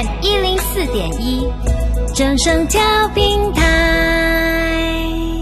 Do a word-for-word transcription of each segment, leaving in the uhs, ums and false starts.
F M 一零四点一，正声调平台。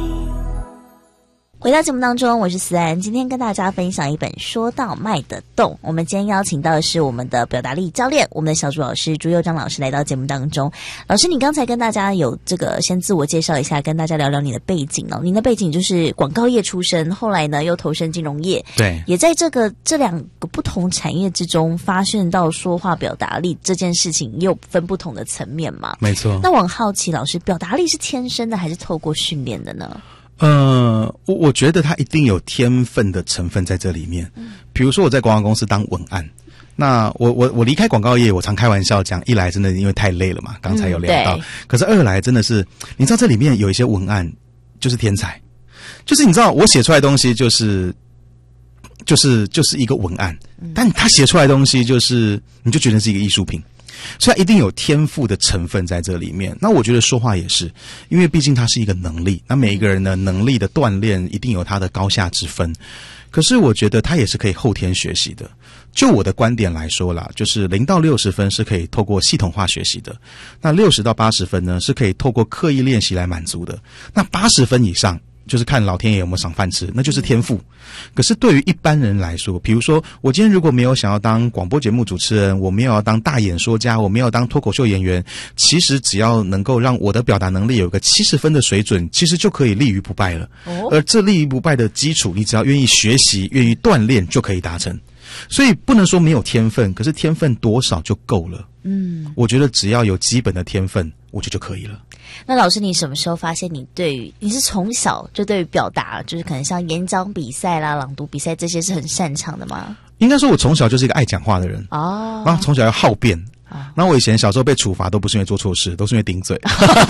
回到节目当中，我是思安，今天跟大家分享一本说到卖得动。我们今天邀请到的是我们的表达力教练，我们的小组老师朱佑章老师来到节目当中。老师，你刚才跟大家有这个先自我介绍一下，跟大家聊聊你的背景哦。您的背景就是广告业出身，后来呢又投身金融业， 对， 也在这个这两个不同产业之中，发现到说话表达力这件事情也有分不同的层面嘛。 没错。 那我很好奇，老师，表达力是天生的还是透过训练的呢？ 呃，我我觉得他一定有天分的成分在这里面。嗯，比如说我在广告公司当文案，那我我我离开广告业，我常开玩笑讲，一来真的因为太累了嘛，刚才有聊到，嗯、可是二来真的是，你知道这里面有一些文案就是天才，就是你知道我写出来的东西就是就是就是一个文案，嗯、但他写出来的东西就是你就觉得是一个艺术品。所以它一定有天赋的成分在这里面。那我觉得说话也是，因为毕竟它是一个能力，那每一个人的能力的锻炼一定有它的高下之分。可是我觉得它也是可以后天学习的。就我的观点来说啦，就是零到六十分是可以透过系统化学习的，那六十到八十分呢是可以透过刻意练习来满足的，那八十分以上就是看老天爷有没有赏饭吃，那就是天赋。可是对于一般人来说，比如说我今天如果没有想要当广播节目主持人，我没有要当大演说家，我没有要当脱口秀演员，其实只要能够让我的表达能力有个七十分的水准，其实就可以立于不败了。哦、而这立于不败的基础，你只要愿意学习，愿意锻炼，就可以达成。所以不能说没有天分，可是天分多少就够了。嗯，我觉得只要有基本的天分，我觉得就可以了。 那老师，你什么时候发现你对于你是从小就对于表达，就是可能像演讲比赛啦、朗读比赛这些是很擅长的吗？ 应该说我从小就是一个爱讲话的人哦，然后从小要好辩，哦、然后我以前小时候被处罚都不是因为做错事，都是因为顶嘴。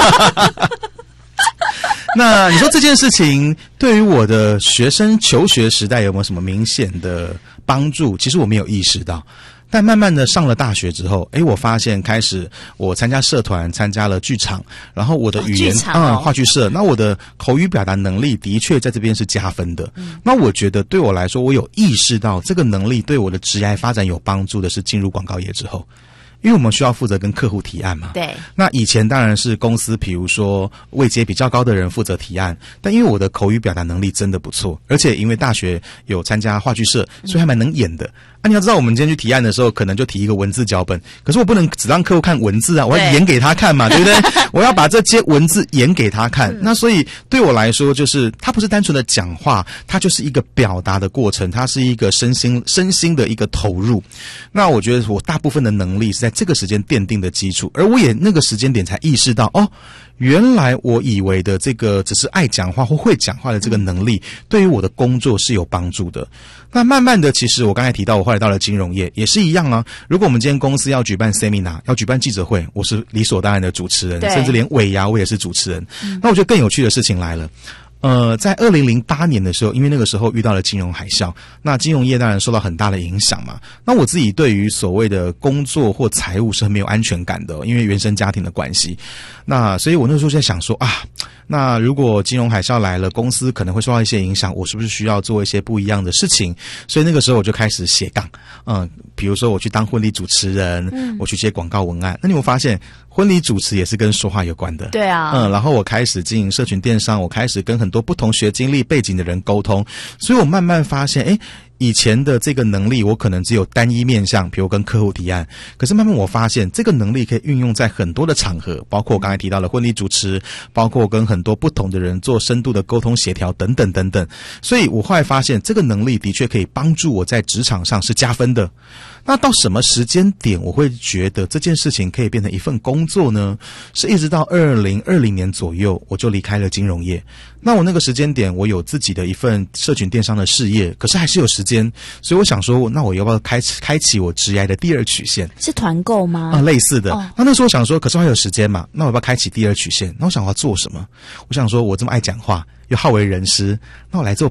那你说这件事情对于我的学生求学时代有没有什么明显的帮助？其实我没有意识到。但慢慢的上了大学之后，诶，我发现开始我参加社团，参加了剧场，然后我的语言、哦、嗯话剧社，那我的口语表达能力的确在这边是加分的。嗯、那我觉得对我来说，我有意识到这个能力对我的职业发展有帮助的是进入广告业之后。因为我们需要负责跟客户提案嘛， 对。那以前当然是公司，比如说位阶比较高的人负责提案，但因为我的口语表达能力真的不错，而且因为大学有参加话剧社，所以还蛮能演的。啊，你要知道，我们今天去提案的时候，可能就提一个文字脚本，可是我不能只让客户看文字啊，我要演给他看嘛， 对, 对不对？我要把这些文字演给他看。嗯、那所以对我来说，就是它不是单纯的讲话，它就是一个表达的过程，它是一个身心身心的一个投入。那我觉得我大部分的能力是在这个时间奠定的基础，而我也那个时间点才意识到，哦，原来我以为的这个只是爱讲话或会讲话的这个能力，对于我的工作是有帮助的。那慢慢的，其实我刚才提到，我后来到了金融业也是一样啊。如果我们今天公司要举办 seminar， 要举办记者会，我是理所当然的主持人，甚至连尾牙我也是主持人。嗯、那我觉得更有趣的事情来了。呃，在二零零八年的时候，因为那个时候遇到了金融海啸，那金融业当然受到很大的影响嘛。那我自己对于所谓的工作或财务是很没有安全感的，因为原生家庭的关系。那所以我那时候在想说啊，那如果金融海啸来了，公司可能会受到一些影响，我是不是需要做一些不一样的事情？所以那个时候我就开始斜杠，嗯，比如说我去当婚礼主持人，嗯，我去接广告文案。那你有发现？婚礼主持也是跟说话有关的， 对啊， 嗯，然后我开始经营社群电商，我开始跟很多不同学经历背景的人沟通，所以我慢慢发现，诶，以前的这个能力我可能只有单一面向，比如跟客户提案，可是慢慢我发现这个能力可以运用在很多的场合，包括我刚才提到的婚礼主持，包括跟很多不同的人做深度的沟通协调等等等等，所以我后来发现这个能力的确可以帮助我在职场上是加分的。那到什么时间点我会觉得这件事情可以变成一份工作呢？是一直到二零二零年左右我就离开了金融业。那我那个时间点我有自己的一份社群电商的事业，可是还是有时间，所以我想说那我要不要开启开启我职业的第二曲线？ 是团购吗？ 啊，类似的。哦、那那时候我想说可是还有时间嘛，那我要不要开启第二曲线？那我想我要做什么？我想说我这么爱讲话又好为人师，那我来做